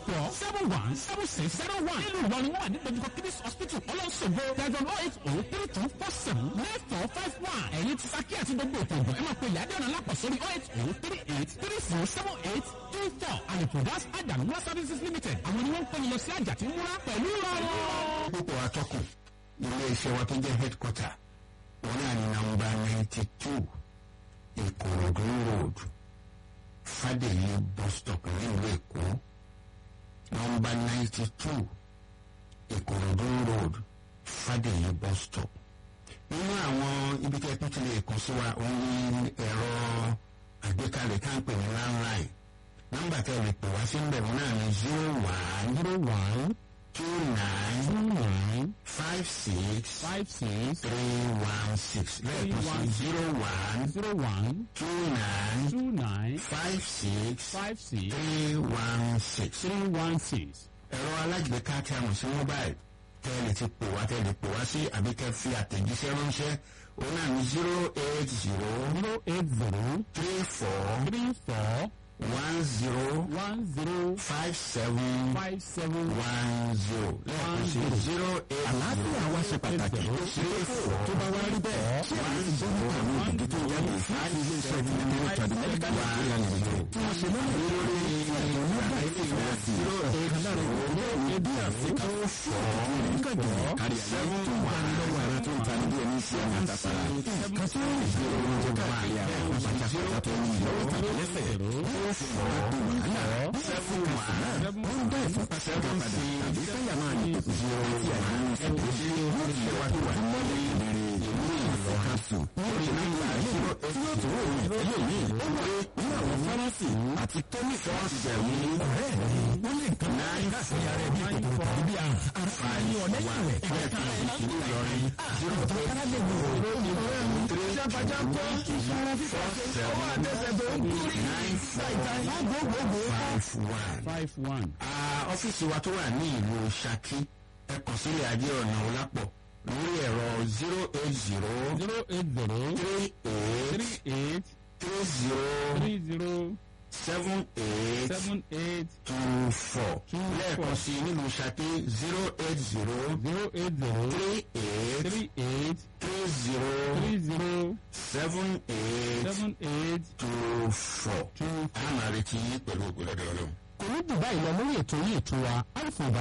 call 717601. Nílùú Ìlọrin wà ní Dojúkọ Kidis Hospital Ọlọ́sọ̀gbọ̀ telephone 08032479451. Ẹ̀yin ti Ṣakí àti gbogbo ètò ìgbọ̀n ẹ máa pe ìyá Adéọ̀nà lápọ̀ sórí 08038307824. Alipodas Ajamura Services Limited. Àwọn ni wọ́n ń pẹ́ni lọ sí àjà tí ń múra pẹ̀lú ìrọ̀rùn. Púpọ̀ atọ́kùn ilé iṣẹ́ wa tó jẹ́ headquarter wọn náà ní nọ́mbà 92 Ìkòròdú road Fádèyí bus stop nílùú Èkó. Nọ́mbà 92 Ìkòròdú road Fádèyí bus stop. Nínú àwọn ibi tí ẹ tún ti lè kàn sí wa òun ní ẹ̀rọ àgbékalẹ̀ tá à ń pè ní landline. Nọ́mbà tẹ́ lè pè wá sí ń bẹ̀rù náà ní 01 29 56 316. lẹ́ẹ̀kan sí 01 29 56 316. ẹ̀rọ alágbèéká tí a mọ̀ sí mobile tẹ́lẹ̀ ti pè wá tẹ́lẹ̀ pè wá sí àbí kẹ́ fi àtẹ̀jíṣẹ́ ránṣẹ́ òun náà ní 080 34 10 57 lẹ́ẹ̀kan sí 08. àlàáfíà wa ṣe pàtàkì. tó bá wá rí bẹ́ẹ̀ ṣé àwọn ìgbóni àwọn òbí tó jáde láti ilé iṣẹ́ ti ní ọjà ní mẹ́ríkà nàìjíríà nìyẹn. tí wọ́n ṣe lọ́nà lórí ẹ̀rọ nígbà tí wọ́n ti ìkànnì ẹbí àfikà nígbàgbọ́ kárí àyè tó wà lọ́wọ́ ara tó ń ta níbi ẹni sí àwọn àtàkàrà. kan tí wọ́n lè ṣe oúnjẹ káàkiri àwọn pàtàkì tó ń lọ tàbí lẹ́sẹ̀. wọ́n dá ìfúnpasẹ̀ padà tàbí káyà máa ní ìṣòro tí àyè ń ṣe wà lórí ìrìn ìlú ìlọ hasu. lórí nígbà tí ó tó eléyìí ó wọlé ní àwọn fámásì àti kẹ́míkà ọ̀sẹ̀ ní ọ̀rẹ́ rẹ̀. wọ́n lè kàn láì fún yàrá ẹbí kòkòrò tàbí bí àrùn. àfààní ọ̀lẹ́sìnwẹ̀ ẹ̀ka ìlú Ìlọrin. ọ̀tọ̀kárá lè wò ó jábàjá kọ́ ìṣara fífọ́ ọwọ́ àtẹ̀sẹ̀ tó ń kúrì 51. ọ́fíìsì wa tó wà ní ìlú Ṣakí ẹ kàn sílẹ̀ Adéọ̀nà Ọlápọ̀ lórí ẹ̀rọ 080 38 7824. lẹ́ẹ̀kan sí nínú Ṣakí 080 38 7824. a máa retí pẹ̀lú ògbólọ́dọ̀ ọlọ́run. Kò ní dùn báyìí lọ lórí ètò yìí ètò wa.